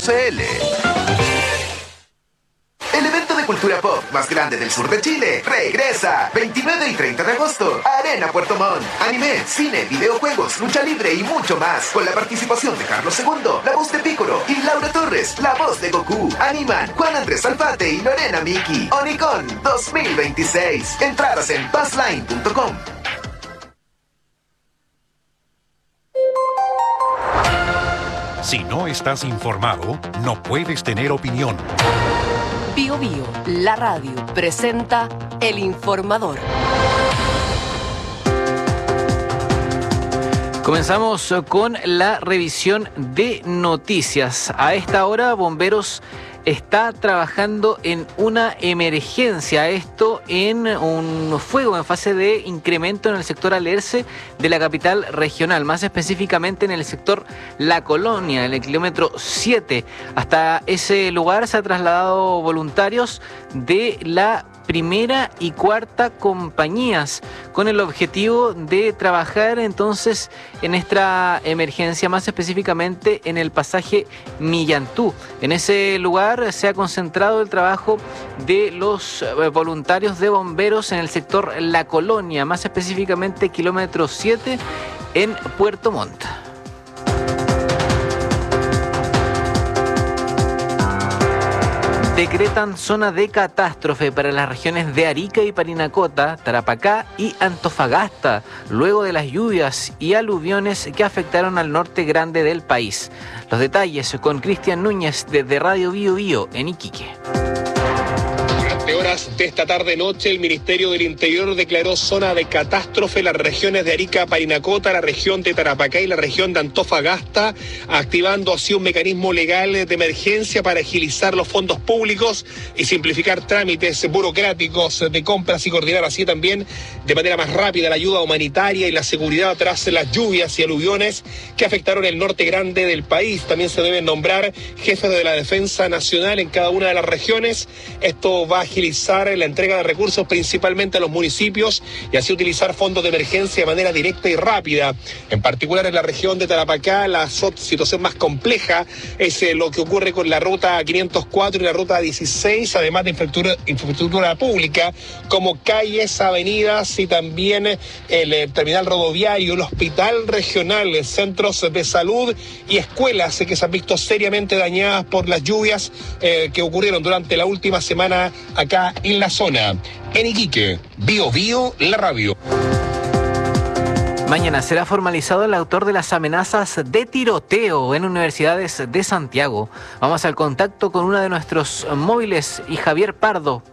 El evento de cultura pop más grande del sur de Chile regresa 29 y 30 de agosto. Arena Puerto Montt. Anime, cine, videojuegos, lucha libre y mucho más. Con la participación de Carlos II, la voz de Piccolo, y Laura Torres, la voz de Goku. Animan Juan Andrés Alfate y Lorena Miki. Onicon 2026. Entradas en buzzline.com. Si no estás informado, no puedes tener opinión. Bio Bio, la radio, presenta El Informador. Comenzamos con la revisión de noticias. A esta hora, Bomberos está trabajando en una emergencia, esto en un fuego en fase de incremento en el sector Alerce de la capital regional, más específicamente en el sector La Colonia, en el kilómetro 7. Hasta ese lugar se han trasladado voluntarios de la primera y cuarta compañías con el objetivo de trabajar entonces en esta emergencia, más específicamente en el pasaje Millantú. En ese lugar se ha concentrado el trabajo de los voluntarios de bomberos en el sector La Colonia, más específicamente kilómetro 7 en Puerto Montt. Decretan zona de catástrofe para las regiones de Arica y Parinacota, Tarapacá y Antofagasta, luego de las lluvias y aluviones que afectaron al norte grande del país. Los detalles con Cristian Núñez desde Radio Bio Bio en Iquique. Durante horas de esta tarde-noche, el Ministerio del Interior declaró zona de catástrofe las regiones de Arica, Parinacota, la región de Tarapacá y la región de Antofagasta, activando así un mecanismo legal de emergencia para agilizar los fondos públicos y simplificar trámites burocráticos de compras y coordinar así también de manera más rápida la ayuda humanitaria y la seguridad tras las lluvias y aluviones que afectaron el norte grande del país. También se deben nombrar jefes de la Defensa Nacional en cada una de las regiones. Esto va a agilizar la entrega de recursos principalmente a los municipios y así utilizar fondos de emergencia de manera directa y rápida. En particular en la región de Tarapacá, la situación más compleja es lo que ocurre con la ruta 504 y la ruta 16, además de infraestructura pública como calles, avenidas y también el terminal rodoviario, el hospital regional, centros de salud y escuelas que se han visto seriamente dañadas por las lluvias que ocurrieron durante la última semana acá en la zona. En Iquique, Bio Bio, la radio. Mañana será formalizado el autor de las amenazas de tiroteo en universidades de Santiago. Vamos al contacto con uno de nuestros móviles y Javier Pardo.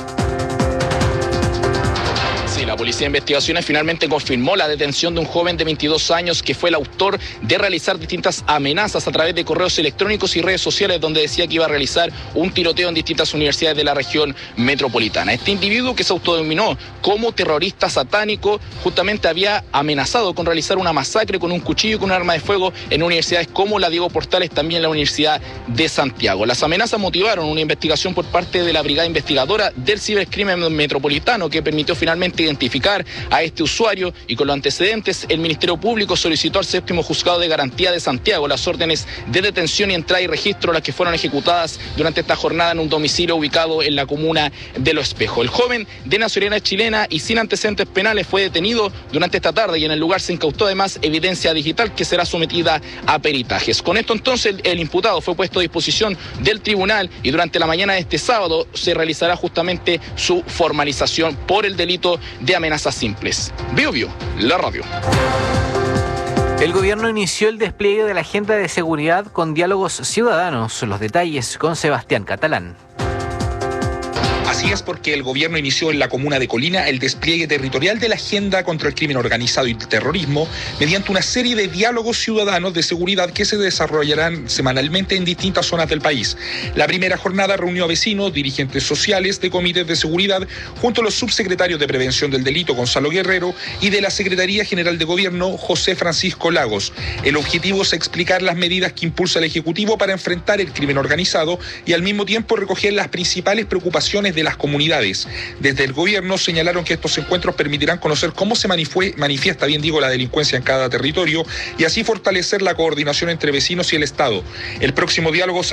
La Policía de Investigaciones finalmente confirmó la detención de un joven de 22 años que fue el autor de realizar distintas amenazas a través de correos electrónicos y redes sociales donde decía que iba a realizar un tiroteo en distintas universidades de la región metropolitana. Este individuo, que se autodenominó como terrorista satánico, justamente había amenazado con realizar una masacre con un cuchillo y con un arma de fuego en universidades como la Diego Portales, también la Universidad de Santiago. Las amenazas motivaron una investigación por parte de la Brigada Investigadora del Cibercrimen Metropolitano, que permitió finalmente identificar a este usuario, y con los antecedentes el Ministerio Público solicitó al 7º Juzgado de Garantía de Santiago las órdenes de detención y entrada y registro, las que fueron ejecutadas durante esta jornada en un domicilio ubicado en la comuna de Los Espejos. El joven de nacionalidad chilena y sin antecedentes penales fue detenido durante esta tarde y en el lugar se incautó además evidencia digital que será sometida a peritajes. Con esto entonces el imputado fue puesto a disposición del tribunal y durante la mañana de este sábado se realizará justamente su formalización por el delito de amenazas simples. Bio Bio, la radio. El gobierno inició el despliegue de la agenda de seguridad con diálogos ciudadanos. Los detalles con Sebastián Catalán. Así es, porque el gobierno inició en la comuna de Colina el despliegue territorial de la agenda contra el crimen organizado y el terrorismo mediante una serie de diálogos ciudadanos de seguridad que se desarrollarán semanalmente en distintas zonas del país. La primera jornada reunió a vecinos, dirigentes sociales de comités de seguridad, junto a los subsecretarios de Prevención del Delito, Gonzalo Guerrero, y de la Secretaría General de Gobierno, José Francisco Lagos. El objetivo es explicar las medidas que impulsa el Ejecutivo para enfrentar el crimen organizado y al mismo tiempo recoger las principales preocupaciones de las comunidades. Desde el gobierno señalaron que estos encuentros permitirán conocer cómo se manifiesta la delincuencia en cada territorio y así fortalecer la coordinación entre vecinos y el Estado. El próximo diálogo